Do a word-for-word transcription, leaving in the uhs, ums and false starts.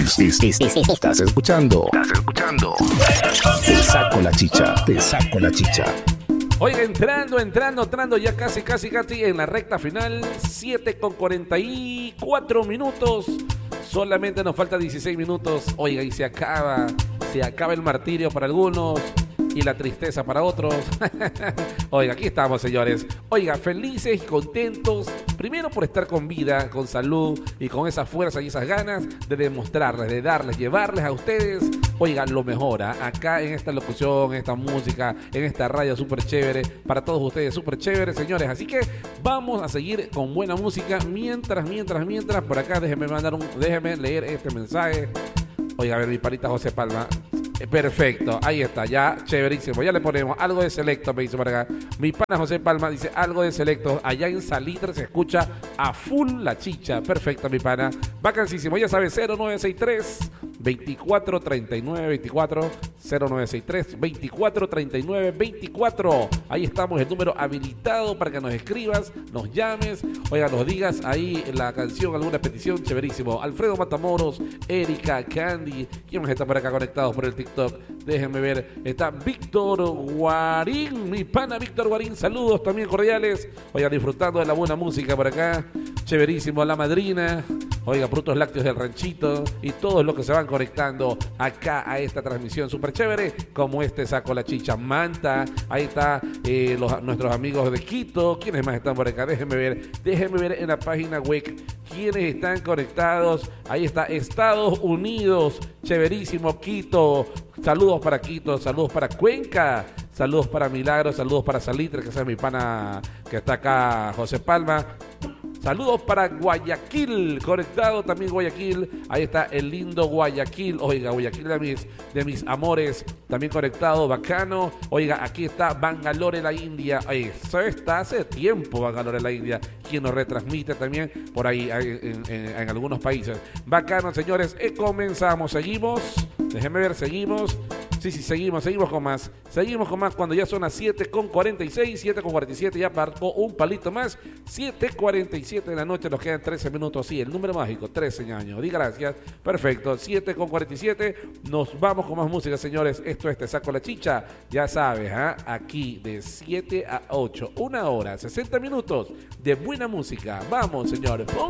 Es- es- es- es- Estás escuchando. Estás escuchando. Te saco la chicha. Te saco la chicha. Oiga, entrando, entrando, entrando, ya casi, casi, casi en la recta final. siete con cuarenta y cuatro minutos. Solamente nos faltan dieciséis minutos. Oiga, y se acaba, se acaba el martirio para algunos y la tristeza para otros. Oiga, aquí estamos, señores. Oiga, felices y contentos. Primero por estar con vida, con salud y con esa fuerza y esas ganas de demostrarles, de darles, llevarles a ustedes, oiga, lo mejor. ¿eh? Acá en esta locución, en esta música, en esta radio súper chévere, para todos ustedes súper chévere, señores. Así que vamos a seguir con buena música mientras, mientras, mientras. Por acá déjenme mandar un, déjenme leer este mensaje. Oiga, a ver, mi parita José Palma. Perfecto, ahí está, ya chéverísimo. Ya le ponemos algo de selecto, me dice por acá. Mi pana José Palma dice algo de selecto. Allá en Salitre se escucha a full la chicha. Perfecto, mi pana. Vacancísimo, ya sabes, cero nueve seis tres, veinticuatro treinta y nueve veinticuatro. cero nueve seis tres, veinticuatro treinta y nueve veinticuatro. Ahí estamos, el número habilitado para que nos escribas, nos llames, oiga, nos digas ahí la canción, alguna petición, chéverísimo. Alfredo Matamoros, Erika, Candy. ¿Quién más está por acá conectados por el TikTok? Déjenme ver. Está Víctor Guarín, mi pana Víctor Guarín. Saludos también cordiales. Oiga, disfrutando de la buena música por acá. Chéverísimo, La Madrina. Oiga, Frutos Lácteos del Ranchito y todos los que se van conectando acá a esta transmisión súper chévere, como este Saco la Chicha. Manta, ahí está eh, los, nuestros amigos de Quito. ¿Quiénes más están por acá? Déjenme ver, déjenme ver en la página web quiénes están conectados. Ahí está Estados Unidos, chéverísimo, Quito. Saludos para Quito, saludos para Cuenca. Saludos para Milagros, saludos para Salitre, que es mi pana que está acá, José Palma. Saludos para Guayaquil, conectado también Guayaquil. Ahí está el lindo Guayaquil. Oiga, Guayaquil de mis, de mis amores, también conectado, bacano. Oiga, aquí está Bangalore, la India. Oye, eso está hace tiempo, Bangalore, la India. Quien nos retransmite también por ahí en, en, en algunos países. Bacano, señores. Eh, comenzamos, seguimos. Déjenme ver, seguimos. Sí, sí, seguimos, seguimos con más. Seguimos con más cuando ya son las siete con cuarenta y seis, siete con cuarenta y siete, ya marcó un palito más. siete cuarenta y siete de la noche, nos quedan trece minutos. Sí, el número mágico, trece años. Di gracias. Perfecto, siete con cuarenta y siete. Nos vamos con más música, señores. Esto es Te Saco la Chicha. Ya sabes, ¿eh? Aquí de siete a ocho, una hora, sesenta minutos de buena música. Vamos, señores.